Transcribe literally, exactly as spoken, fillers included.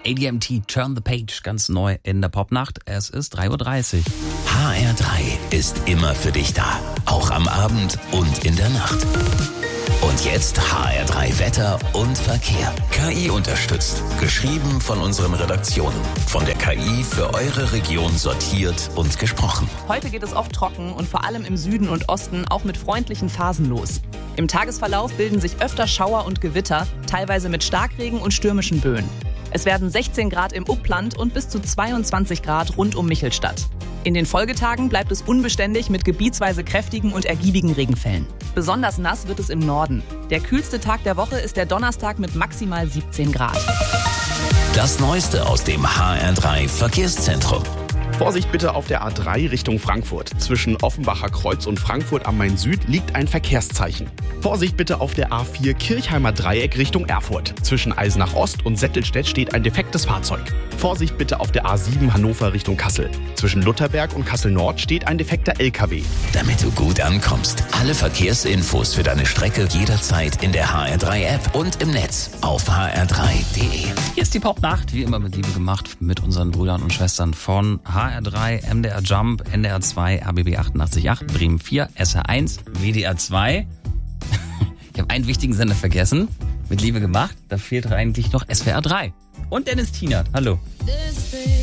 A D M T, Turn the Page, ganz neu in der Popnacht. Es ist drei Uhr dreißig. H R drei ist immer für dich da, auch am Abend und in der Nacht. Und jetzt H R drei Wetter und Verkehr. K I unterstützt. Geschrieben von unseren Redaktionen. Von der K I für eure Region sortiert und gesprochen. Heute geht es oft trocken und vor allem im Süden und Osten auch mit freundlichen Phasen los. Im Tagesverlauf bilden sich öfter Schauer und Gewitter, teilweise mit Starkregen und stürmischen Böen. Es werden sechzehn Grad im Upland und bis zu zweiundzwanzig Grad rund um Michelstadt. In den Folgetagen bleibt es unbeständig mit gebietsweise kräftigen und ergiebigen Regenfällen. Besonders nass wird es im Norden. Der kühlste Tag der Woche ist der Donnerstag mit maximal siebzehn Grad. Das Neueste aus dem H R drei Verkehrszentrum. Vorsicht bitte auf der A drei Richtung Frankfurt. Zwischen Offenbacher Kreuz und Frankfurt am Main Süd liegt ein Verkehrszeichen. Vorsicht bitte auf der A vier Kirchheimer Dreieck Richtung Erfurt. Zwischen Eisenach Ost und Settelstedt steht ein defektes Fahrzeug. Vorsicht bitte auf der A sieben Hannover Richtung Kassel. Zwischen Lutherberg und Kassel Nord steht ein defekter L K W. Damit du gut ankommst. Alle Verkehrsinfos für deine Strecke jederzeit in der H R drei App und im Netz auf h r drei punkt d e. Hier ist die Popnacht, wie immer mit Liebe gemacht, mit unseren Brüdern und Schwestern von H R drei, M D R Jump, N D R zwei, R B B achtundachtzig Komma acht, Bremen vier, S R eins, W D R zwei. Ich habe einen wichtigen Sender vergessen. Mit Liebe gemacht. Da fehlt eigentlich noch S W R drei. Und Dennis Tienert. Hallo.